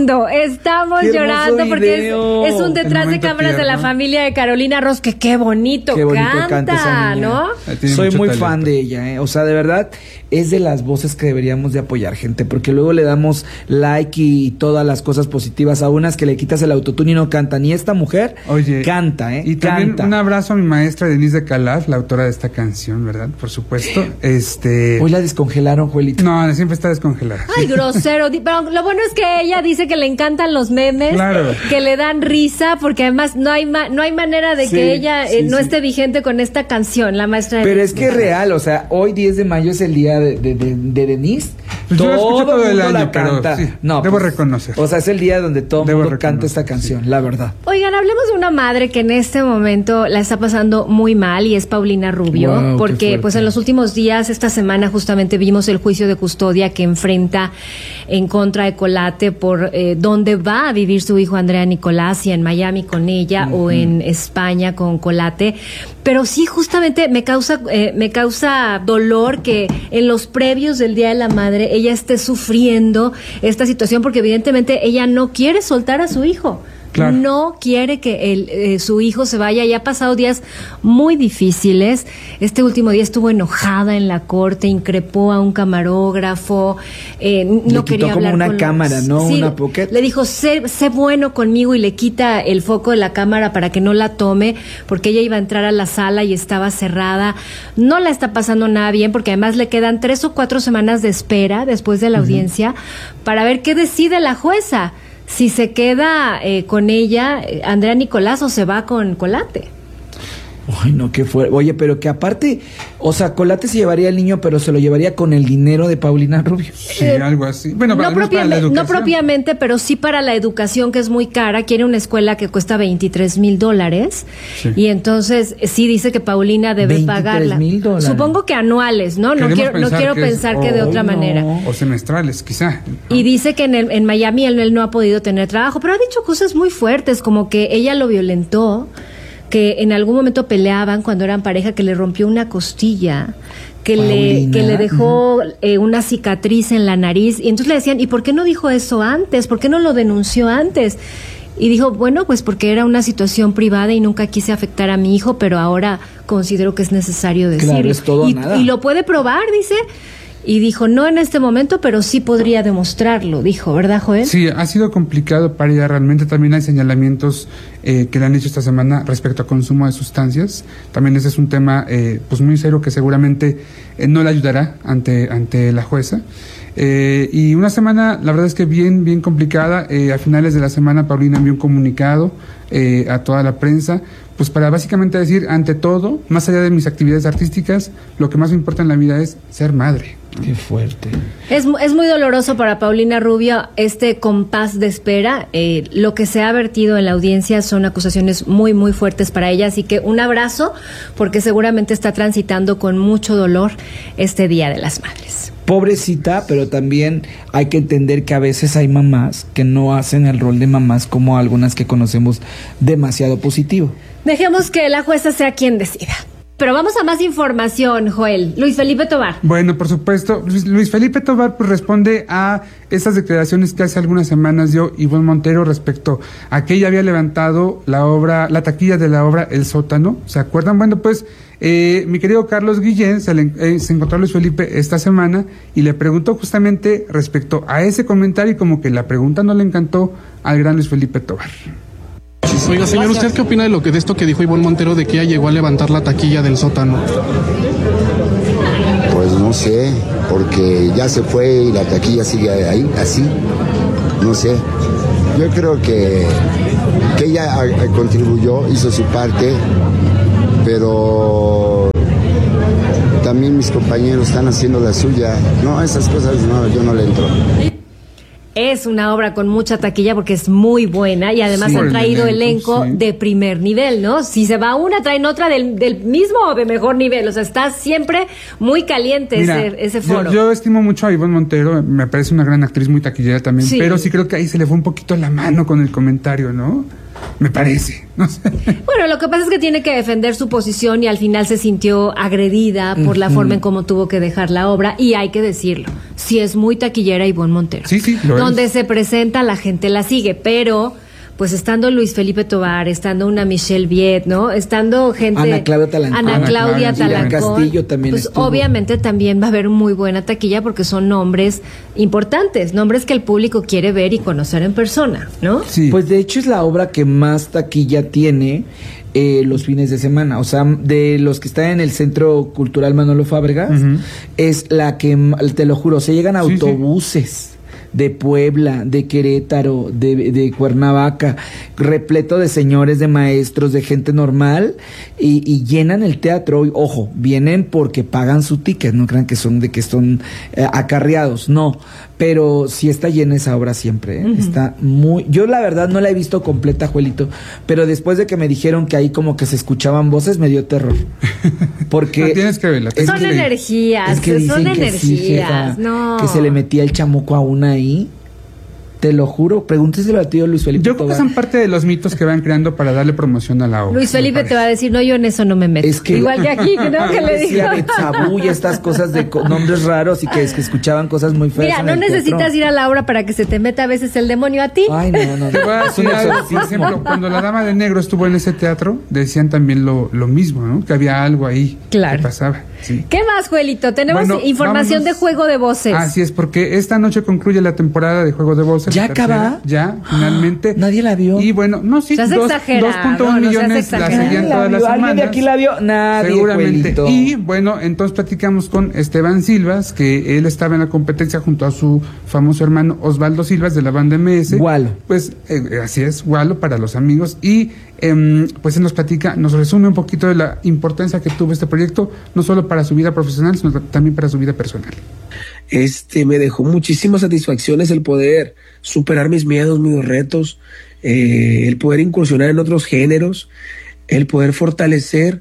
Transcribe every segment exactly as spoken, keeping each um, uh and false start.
llorando, estamos llorando porque es, es un detrás de cámaras tierno de la familia de Carolina Ross, que qué bonito, qué bonito canta, canta esa niña, ¿no? Soy muy talento. fan de ella, ¿eh? O sea, de verdad, es de las voces que deberíamos de apoyar, gente, porque luego le damos like y todas las cosas positivas a unas que le quitas el autotune y no cantan. Y esta mujer Oye, canta, ¿eh? Y también canta. Un abrazo a mi maestra Denise de Calaf, la autora de esta canción, ¿verdad? Por supuesto. Este... Hoy la descongelaron, Juelito. No, siempre está descongelada. Ay, grosero. Pero lo bueno es que ella dice que le encantan los memes, claro, que le dan risa, porque además no hay ma- no hay manera de sí, que ella eh, sí, no sí. esté vigente con esta canción, la maestra de Pero es que es real, o sea, hoy diez de mayo es el día de, de, de, de Denise. Pues todo yo todo el año, la canta. Sí, no, debo pues, reconocer. O sea, es el día donde todo el mundo canta esta canción, sí. la verdad. Oigan, hablemos de una madre que en este momento la está pasando muy mal y es Paulina Rubio, wow, porque pues en los últimos días, esta semana justamente vimos el juicio de custodia que enfrenta en contra de Colate por eh, dónde va a vivir su hijo Andrea Nicolás, si en Miami con ella uh-huh. o en España con Colate. Pero sí, justamente me causa eh, me causa dolor que en los previos del Día de la Madre ella esté sufriendo esta situación, porque evidentemente ella no quiere soltar a su hijo. Claro. No quiere que el, eh, su hijo se vaya. Y ha pasado días muy difíciles. Este último día estuvo enojada en la corte, increpó a un camarógrafo, eh, no quería hablar como una con cámara, los... ¿no? Sí, una pocket. Le dijo, sé, sé bueno conmigo, y le quita el foco de la cámara para que no la tome, porque ella iba a entrar a la sala y estaba cerrada. No la está pasando nada bien, porque además le quedan tres o cuatro semanas de espera después de la uh-huh. audiencia para ver qué decide la jueza. Si se queda eh, con ella, Andrea Nicolás, o se va con Colate. Ay, no, qué fue. Oye, pero que aparte, o sea, Colate se llevaría al niño, pero se lo llevaría con el dinero de Paulina Rubio. Sí, eh, algo así. Bueno, no, para, propiamente, para la no propiamente, pero sí para la educación, que es muy cara. Quiere una escuela que cuesta veintitrés mil dólares. Sí. Y entonces sí dice que Paulina debe pagarla. Supongo que anuales, ¿no? No quiero, no quiero que pensar es, que de oh, otra no. manera. O semestrales, quizá. ¿No? Y dice que en, el, en Miami él, él no ha podido tener trabajo, pero ha dicho cosas muy fuertes, como que ella lo violentó, que en algún momento peleaban cuando eran pareja, que le rompió una costilla, que le que le dejó uh-huh. eh, una cicatriz en la nariz, y entonces le decían, ¿y por qué no dijo eso antes? ¿Por qué no lo denunció antes? Y dijo, bueno, pues porque era una situación privada y nunca quise afectar a mi hijo, pero ahora considero que es necesario decirlo. Claro, es todo y, nada. y lo puede probar, dice. Y dijo, no en este momento, pero sí podría demostrarlo, dijo, ¿verdad, Joel? Sí, ha sido complicado para ella. Realmente también hay señalamientos eh, que le han hecho esta semana respecto a consumo de sustancias. También ese es un tema eh, pues muy serio que seguramente eh, no le ayudará ante, ante la jueza. Eh, y una semana, la verdad es que bien, bien complicada. Eh, a finales de la semana, Paulina envió un comunicado eh, a toda la prensa, pues para básicamente decir, ante todo, más allá de mis actividades artísticas, lo que más me importa en la vida es ser madre. Qué fuerte. Es, es muy doloroso para Paulina Rubio este compás de espera. Eh, lo que se ha vertido en la audiencia son acusaciones muy, muy fuertes para ella. Así que un abrazo, porque seguramente está transitando con mucho dolor este Día de las Madres. Pobrecita, pero también hay que entender que a veces hay mamás que no hacen el rol de mamás como algunas que conocemos demasiado positivo. Dejemos que la jueza sea quien decida. Pero vamos a más información, Joel. Luis Felipe Tobar. Bueno, por supuesto, Luis, Luis Felipe Tobar pues responde a esas declaraciones que hace algunas semanas dio Ivonne Montero respecto a que ella había levantado la obra, la taquilla de la obra El Sótano. ¿Se acuerdan? Bueno, pues eh, mi querido Carlos Guillén se, le, eh, se encontró a Luis Felipe esta semana y le preguntó justamente respecto a ese comentario, y como que la pregunta no le encantó al gran Luis Felipe Tobar. Oiga, señor, ¿usted qué opina de lo que de esto que dijo Ivonne Montero de que ella llegó a levantar la taquilla del Sótano? Pues no sé, porque ya se fue y la taquilla sigue ahí, así, no sé. Yo creo que, que ella a, a contribuyó, hizo su parte, pero también mis compañeros están haciendo la suya. No, esas cosas no, yo no le entro. Es una obra con mucha taquilla porque es muy buena y además sí, han traído el elenco, elenco sí. de primer nivel, ¿no? Si se va una, traen otra del, del mismo o de mejor nivel. O sea, está siempre muy caliente. Mira, ese, ese foro. Yo, yo estimo mucho a Ivonne Montero, me parece una gran actriz, muy taquillera también, sí. pero sí creo que ahí se le fue un poquito la mano con el comentario, ¿no? me parece, no sé. Bueno, lo que pasa es que tiene que defender su posición y al final se sintió agredida por uh-huh. la forma en cómo tuvo que dejar la obra, y hay que decirlo, sí es muy taquillera Ivonne Montero. Sí, sí, lo Donde es. se presenta, la gente la sigue, pero pues estando Luis Felipe Tovar, estando una Michelle Viet, ¿no? Estando gente... Ana Claudia Talancón. Ana Claudia Talancón. Castillo también Pues estuvo. obviamente también va a haber muy buena taquilla porque son nombres importantes, nombres que el público quiere ver y conocer en persona, ¿no? Sí. Pues de hecho es la obra que más taquilla tiene eh, los fines de semana. O sea, de los que están en el Centro Cultural Manolo Fábregas, uh-huh. es la que, te lo juro, se llegan autobuses. Sí, sí. De Puebla, de Querétaro, de, de Cuernavaca, repleto de señores, de maestros, de gente normal, y, y llenan el teatro. Y, ojo, vienen porque pagan su ticket, no crean que son de que son eh, acarreados, no, pero sí está llena esa obra siempre, ¿eh? Uh-huh. Está muy... Yo la verdad no la he visto completa, Juelito, pero después de que me dijeron que ahí como que se escuchaban voces, me dio terror. Porque... No, tienes que verla. Son que energías, es que son que energías, sí, jefa, no. Que se le metía el chamuco a una ahí. Te lo juro, pregúnteselo al tío Luis Felipe. Yo creo que son parte de los mitos que van creando para darle promoción a la obra. Luis Felipe te va a decir, no, yo en eso no me meto. Es que, igual que aquí, ¿no? Que le digo. De tabú y estas cosas de co- nombres raros y que, es que escuchaban cosas muy feas. Mira, no necesitas teatro. Ir a la obra para que se te meta a veces el demonio a ti. Ay, no, no. Te voy a decir algo, por ejemplo, cuando la Dama de Negro estuvo en ese teatro, decían también lo, lo mismo, ¿no? Que había algo ahí claro. que pasaba. Sí. ¿Qué más, Juelito? Tenemos bueno, información vámonos. De Juego de Voces. Así es, porque esta noche concluye la temporada de Juego de Voces. ¿Ya acaba? Ya, finalmente. Nadie la vio. Y bueno, no, sí, dos punto uno no, millones no la seguían todas las semanas. ¿Alguien de aquí la vio? Nadie, seguramente. Juelito. Y bueno, entonces platicamos con Esteban Silvas, que él estaba en la competencia junto a su famoso hermano Osvaldo Silvas de la banda M S. Gualo. Pues eh, así es, Gualo para los amigos. Y eh, pues él nos platica, nos resume un poquito de la importancia que tuvo este proyecto, no solo para su vida profesional, sino también para su vida personal. Este, me dejó muchísimas satisfacciones el poder superar mis miedos, mis retos, eh, el poder incursionar en otros géneros, el poder fortalecer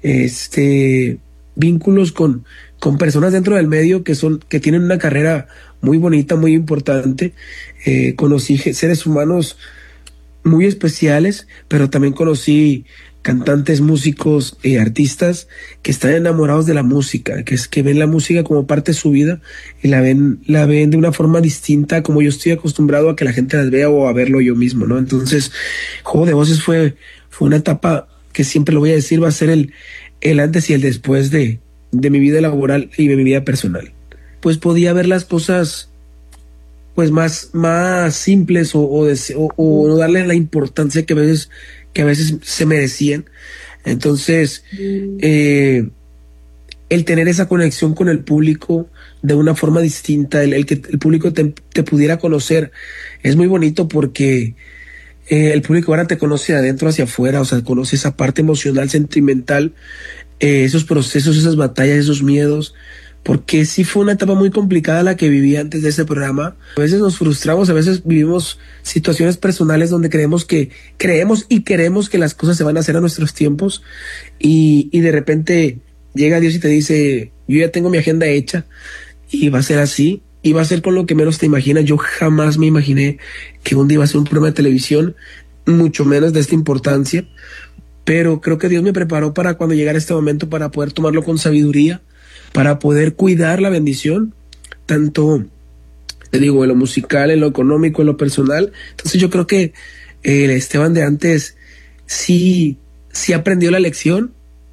este vínculos con, con personas dentro del medio que son, que tienen una carrera muy bonita, muy importante. Eh, conocí seres humanos muy especiales, pero también conocí cantantes, músicos, eh, artistas que están enamorados de la música, que es que ven la música como parte de su vida y la ven, la ven de una forma distinta como yo estoy acostumbrado a que la gente las vea o a verlo yo mismo, ¿no? Entonces, Juego de Voces fue, fue una etapa que siempre lo voy a decir, va a ser el, el antes y el después de, de mi vida laboral y de mi vida personal. Pues podía ver las cosas pues más, más simples o, o, de, o, o no darle la importancia que a veces que a veces se merecían. Entonces, eh, el tener esa conexión con el público de una forma distinta, el, el que el público te, te pudiera conocer, es muy bonito porque eh, el público ahora te conoce de adentro hacia afuera, o sea, conoce esa parte emocional, sentimental, eh, esos procesos, esas batallas, esos miedos, porque sí fue una etapa muy complicada la que viví antes de ese programa. A veces nos frustramos, a veces vivimos situaciones personales donde creemos que, creemos y queremos que las cosas se van a hacer a nuestros tiempos y, y de repente llega Dios y te dice, yo ya tengo mi agenda hecha y va a ser así y va a ser con lo que menos te imaginas. Yo jamás me imaginé que un día iba a ser un programa de televisión, mucho menos de esta importancia, pero creo que Dios me preparó para cuando llegara este momento para poder tomarlo con sabiduría, para poder cuidar la bendición, tanto, te digo, en lo musical, en lo económico, en lo personal. Entonces yo creo que eh, el Esteban de antes sí, sí aprendió la lección.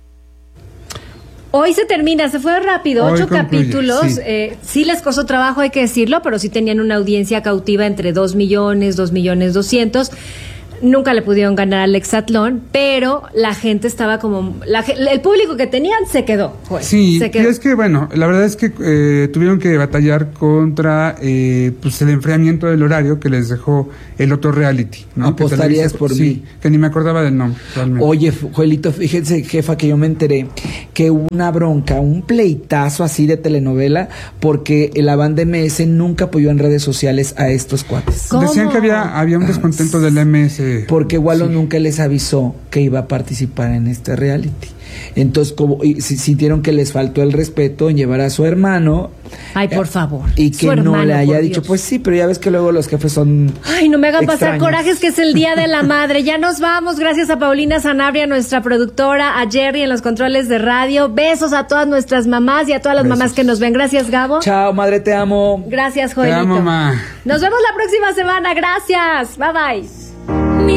Hoy se termina, se fue rápido, Hoy ocho concluye, capítulos, sí. Eh, sí les costó trabajo, hay que decirlo, pero sí tenían una audiencia cautiva entre dos millones, dos millones doscientos. Nunca le pudieron ganar al Hexatlón, pero la gente estaba como... La, el público que tenían se quedó. Pues, sí, se quedó. Y es que, bueno, la verdad es que eh, tuvieron que batallar contra eh, pues el enfriamiento del horario que les dejó el otro reality, ¿no? Apostarías que por sí, mí. Que ni me acordaba del nombre, realmente. Oye, Joelito, fíjense, jefa, que yo me enteré que hubo una bronca, un pleitazo así de telenovela, porque la banda M S nunca apoyó en redes sociales a estos cuates. ¿Cómo? Decían que había, había un descontento del M S Sí, porque Wallo sí. nunca les avisó que iba a participar en este reality. Entonces, como y, si, sintieron que les faltó el respeto en llevar a su hermano. Ay, por favor. Y que Su hermano, no le haya por dicho, Dios. pues sí, pero ya ves que luego los jefes son. Ay, no me hagan pasar extraños. corajes, que es el Día de la Madre. Ya nos vamos. Gracias a Paulina Sanabria, nuestra productora, a Jerry en los controles de radio. Besos a todas nuestras mamás y a todas las Besos. mamás que nos ven. Gracias, Gabo. Chao, madre, te amo. Gracias, Te Joelito. amo, ma. Nos vemos la próxima semana. Gracias. Bye, bye.